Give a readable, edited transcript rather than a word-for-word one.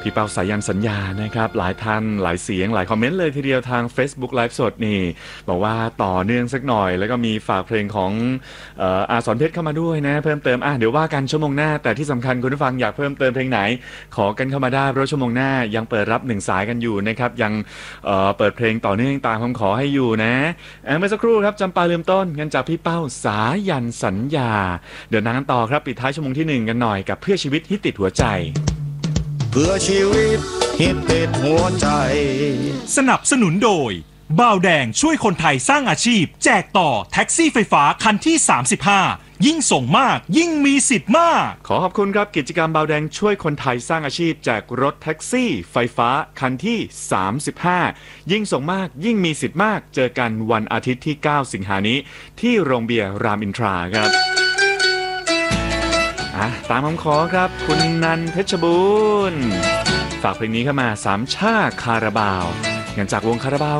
พี่เปาสายันสัญญานะครับหลายท่านหลายเสียงหลายคอมเมนต์เลยทีเดียวทาง Facebook Live สดนี่บอกว่าต่อเนื่องสักหน่อยแล้วก็มีฝากเพลงของอาสอนเพชรเข้ามาด้วยนะเพิ่มเติมเดี๋ยวว่ากันชั่วโมงหน้าแต่ที่สำคัญคุณผู้ฟังอยากเพิ่มเติมเพลงไหนขอกันเข้ามาได้เพราะชั่วโมงหน้ายังเปิดรับ1สายกันอยู่นะครับยังเปิดเพลงต่อเนื่องตามคำขอให้อยู่นะเมื่อสักครู่ครับจำปาลืมต้นกันจากพี่เป้าสายันสัญญาเดี๋ยวนั่งกันต่อครับปิดท้ายชั่วโมงที่1กันหน่อยกับเพื่อชีวิตฮิตติดหัวใจเพื่อชีวิตฮิตติดหัวใจสนับสนุนโดยบ่าวแดงช่วยคนไทยสร้างอาชีพแจกต่อแท็กซี่ไฟฟ้าคันที่35ยิ่งส่งมากยิ่งมีสิทธิ์มากขอขอบคุณครับกิจกรรมบ่าวแดงช่วยคนไทยสร้างอาชีพแจกรถแท็กซี่ไฟฟ้าคันที่35ยิ่งส่งมากยิ่งมีสิทธิ์มากเจอกันวันอาทิตย์ที่9สิงหานี้ที่โรงเบียร์รามอินทราครับตามคำขอครับคุณนันเพชรบูรณ์ฝากเพลงนี้เข้ามาสามชาคาราบาวงั้นจากวงคาราบาว